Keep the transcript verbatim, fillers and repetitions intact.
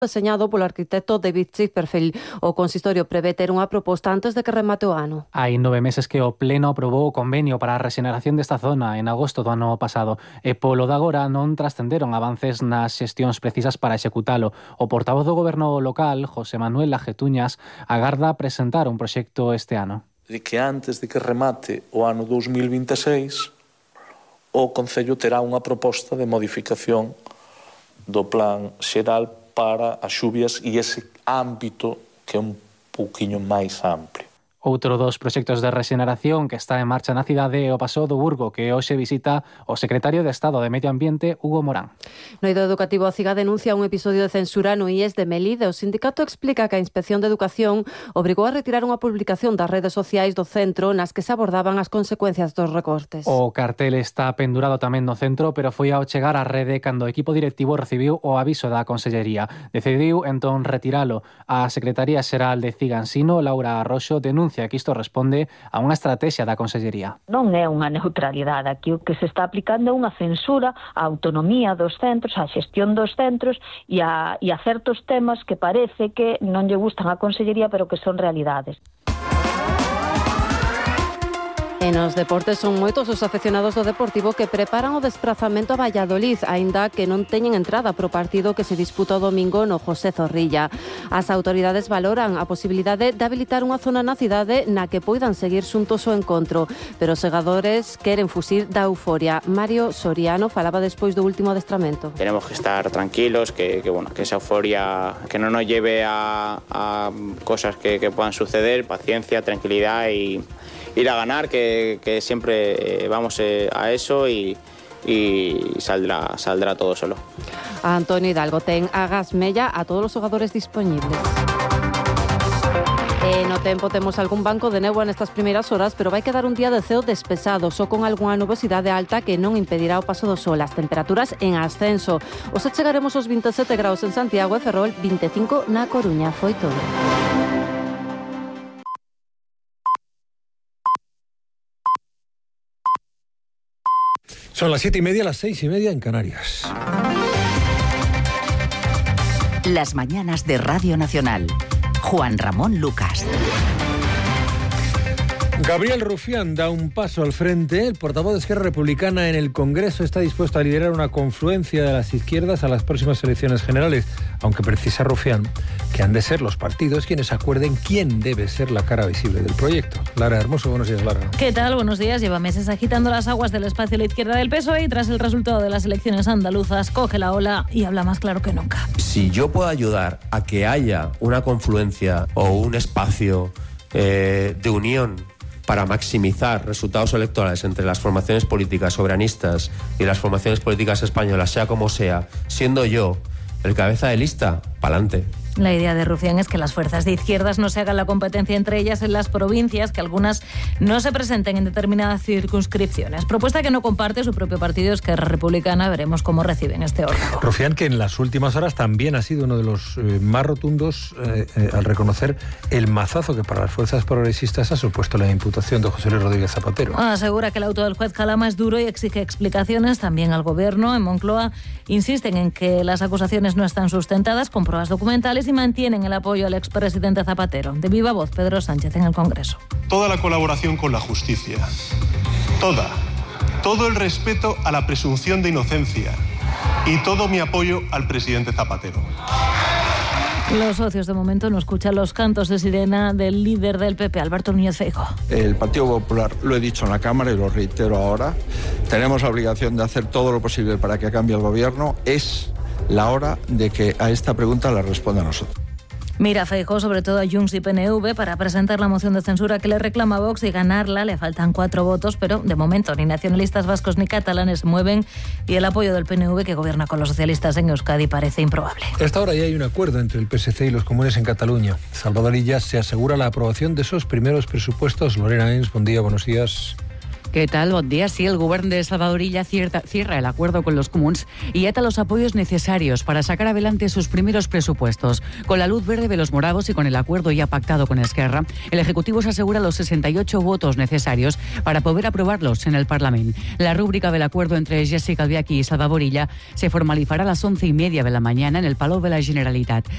deseñado polo arquitecto David Chipperfield. O consistorio prevé ter unha proposta antes de que remate o ano. Hai nove meses que o Pleno aprobou o convenio para a rexeneración desta zona en agosto do ano pasado e polo de agora non trascenderon avances nas xestións precisas para executalo. O portavoz do goberno local, José Manuel Lajetuñas, agarda presentar un proxecto este ano. De que antes de que remate o ano dous mil vinte e seis, o Concello terá unha proposta de modificación do plan xeral para as xuvias e ese ámbito que é un pouquiño máis amplio. Outro dos proxectos de rexeneración que está en marcha na cidade é o Paseo do Burgo, que hoxe visita o secretario de Estado de Medio Ambiente, Hugo Morán. No eido educativo, a CIGA denuncia un episodio de censura no I E S de Melide. O sindicato explica que a Inspección de Educación obrigou a retirar unha publicación das redes sociais do centro nas que se abordaban as consecuencias dos recortes. O cartel está pendurado tamén no centro, pero foi ao chegar á rede cando o equipo directivo recibiu o aviso da Consellería. Decidiu entón retiralo. A Secretaría Xeral de CIGA Ensino, Laura Arroxo, denuncia que isto responde a unha estrategia da Consellería. Non é unha neutralidade, aquí o que se está aplicando é unha censura á autonomía dos centros, á xestión dos centros e a, e a certos temas que parece que non lle gustan á Consellería pero que son realidades. E nos deportes son moitos os afeccionados do Deportivo que preparan o desprazamento a Valladolid, aínda que non teñen entrada pro partido que se disputa o domingo no José Zorrilla. As autoridades valoran a posibilidade de habilitar unha zona na cidade na que poidan seguir xuntos o encontro, pero os segadores queren fuxir da euforia. Mario Soriano falaba despois do último adestramento. Tenemos que estar tranquilos, que, que, bueno, que esa euforia que non nos lleve a, a cosas que, que puedan suceder, paciencia, tranquilidad y ir a ganar, que, que siempre vamos a eso y, y saldrá, saldrá todo solo. A Antonio Hidalgo ten agas mella a todos os xogadores dispoñibles. E no tempo temos algún banco de néboa nestas primeiras horas, pero vai quedar un día de ceo despexado, só con algunha nubosidade alta que non impedirá o paso do sol. As temperaturas en ascenso. Os chegaremos aos vinte e sete graus en Santiago e Ferrol, vinte e cinco na Coruña. Foi todo. Son las siete y media, las seis y media en Canarias. Las mañanas de Radio Nacional. Juan Ramón Lucas. Gabriel Rufián da un paso al frente. El portavoz de Esquerra Republicana en el Congreso está dispuesto a liderar una confluencia de las izquierdas a las próximas elecciones generales, aunque precisa Rufián que han de ser los partidos quienes acuerden quién debe ser la cara visible del proyecto. Lara Hermoso, buenos días, Lara. ¿Qué tal? Buenos días. Lleva meses agitando las aguas del espacio a la izquierda del P S O E y tras el resultado de las elecciones andaluzas coge la ola y habla más claro que nunca. Si yo puedo ayudar a que haya una confluencia o un espacio eh, de unión para maximizar resultados electorales entre las formaciones políticas soberanistas y las formaciones políticas españolas, sea como sea, siendo yo el cabeza de lista, pa'lante. La idea de Rufián es que las fuerzas de izquierdas no se hagan la competencia entre ellas en las provincias, que algunas no se presenten en determinadas circunscripciones. Propuesta que no comparte su propio partido Esquerra Republicana. Veremos cómo reciben este órgano. Rufián, que en las últimas horas también ha sido uno de los eh, más rotundos eh, eh, al reconocer el mazazo que para las fuerzas progresistas ha supuesto la imputación de José Luis Rodríguez Zapatero. Asegura que el auto del juez Calama es duro y exige explicaciones también al gobierno. En Moncloa insisten en que las acusaciones no están sustentadas con pruebas documentales y mantienen el apoyo al expresidente Zapatero. De viva voz, Pedro Sánchez en el Congreso. Toda la colaboración con la justicia, toda, todo el respeto a la presunción de inocencia y todo mi apoyo al presidente Zapatero. Los socios de momento no escuchan los cantos de sirena del líder del P P, Alberto Núñez Feijóo. El Partido Popular, lo he dicho en la Cámara y lo reitero ahora, tenemos la obligación de hacer todo lo posible para que cambie el gobierno. Es la hora de que a esta pregunta la responda a nosotros. Mira Feijóo sobre todo a Junts y P N V para presentar la moción de censura que le reclama Vox y ganarla. Le faltan cuatro votos, pero de momento ni nacionalistas vascos ni catalanes se mueven y el apoyo del P N V, que gobierna con los socialistas en Euskadi, parece improbable. A esta hora ya hay un acuerdo entre el P S C y los comunes en Cataluña. Salvador Illa se asegura la aprobación de esos primeros presupuestos. Lorena Ens, buen día, buenos días. ¿Qué tal? Bon dia. Sí, el govern de Salvador Illa cierra, cierra el acuerdo con los comuns y ata los apoyos necesarios para sacar adelante sus primeros presupuestos. Con la luz verde de los moravos y con el acuerdo ya pactado con Esquerra, el Ejecutivo se asegura los sesenta y ocho votos necesarios para poder aprobarlos en el Parlamento. La rúbrica del acuerdo entre Jessica Albiach y Salvador Illa se formalizará a las once y media de la mañana en el Palau de la Generalitat.